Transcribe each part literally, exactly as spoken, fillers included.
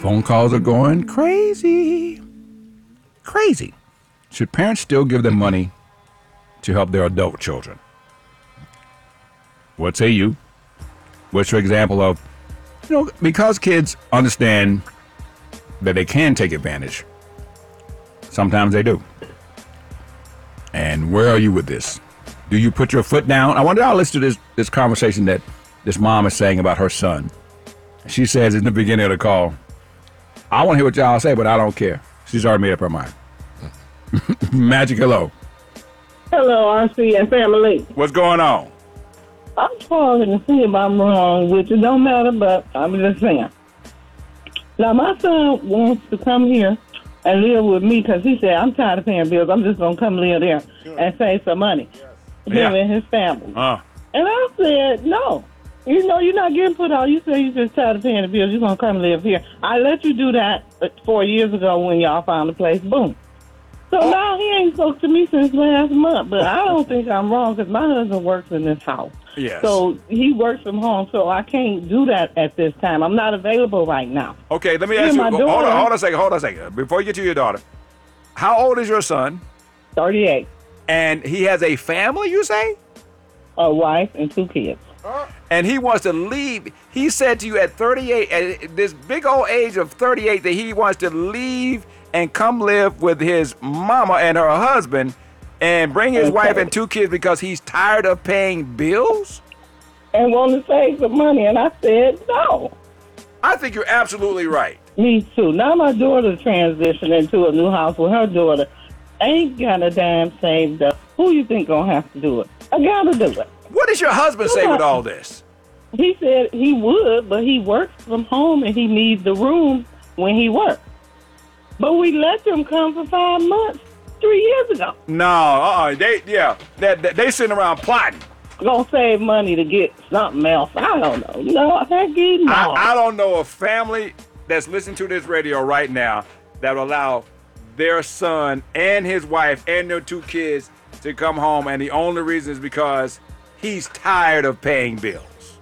Phone calls are going crazy. Crazy. Should parents still give them money to help their adult children? What say you? What's your example of, you know, because kids understand that they can take advantage, sometimes they do. And where are you with this? Do you put your foot down? I wonder, I'll listen to this, this conversation that this mom is saying about her son. She says in the beginning of the call, I want to hear what y'all say, but I don't care. She's already made up her mind. Magic, hello. Hello, R C and family. What's going on? I'm calling to see if I'm wrong, which it don't matter, but I'm just saying. Now, my son wants to come here and live with me because he said, I'm tired of paying bills. I'm just going to come live there sure. and save some money. Yeah. Him and his family. Uh. And I said, no. You know, you're not getting put out. You say you're just tired of paying the bills. You're going to come live here. I let you do that four years ago when y'all found a place. Boom. So oh. now he ain't spoke to me since last month. But I don't think I'm wrong because my husband works in this house. Yes. So he works from home, so I can't do that at this time. I'm not available right now. Okay, let me ask you. Hold on, hold on a second. Hold on a second. Before you get to your daughter, how old is your son? thirty-eight. And he has a family, you say? A wife and two kids. And he wants to leave. He said to you at thirty-eight, at this big old age of thirty-eight, that he wants to leave and come live with his mama and her husband and bring his okay. wife and two kids because he's tired of paying bills? And want to save some money. And I said, no. I think you're absolutely right. Me too. Now my daughter transitioned into a new house with her daughter. Ain't got a dime saved up. Who you think gonna have to do it? I gotta do it. What does your husband say with all this? He said he would, but he works from home and he needs the room when he works. But we let them come for five months three years ago. No, uh-uh. They, yeah, they, they, they sitting around plotting. Gonna save money to get something else. I don't know. No, heck, no. I, I don't know a family that's listening to this radio right now that will allow their son and his wife and their two kids to come home, and the only reason is because he's tired of paying bills.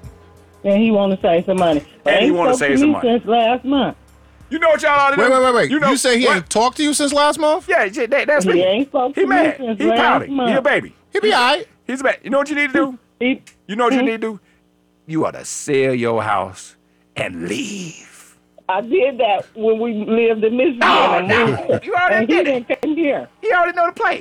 And he want to save some money. But and he want to save some money. Since last month. You know what y'all ought to do? Wait, wait, wait, wait. You, know, you say he what? ain't talked to you since last month? Yeah, that, that's he me. Ain't spoke to he me mad. Since He pouty. Month. He a baby. He be all right. He's a baby. You know what you need to do? He, you know what hmm? you need to do? You ought to sell your house and leave. I did that when we lived in Michigan. Oh, and no. we, You already and did he it. didn't come here. He already know the play.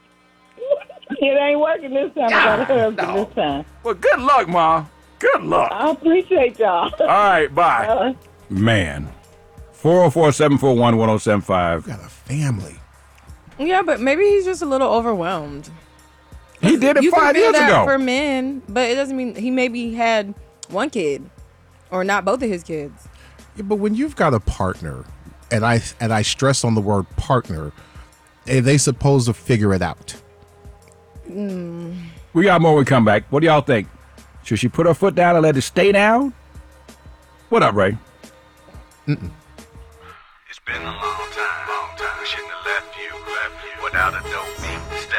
It ain't working this time. I got a husband no. this time. Well, good luck, Ma. Good luck. I appreciate y'all. All right, bye. Uh, Man. four oh four, seven four one, one oh seven five. Got a family. Yeah, but maybe he's just a little overwhelmed. He did it you five can feel years that ago. for men, but it doesn't mean he maybe had one kid or not both of his kids. Yeah, but when you've got a partner, and I and I stress on the word partner, are they supposed to figure it out? Mm. We got more when we come back. What do y'all think? Should she put her foot down and let it stay down? What up, Ray? Mm-mm. It's been a long time, long time. I shouldn't have left you, left you without a doubt.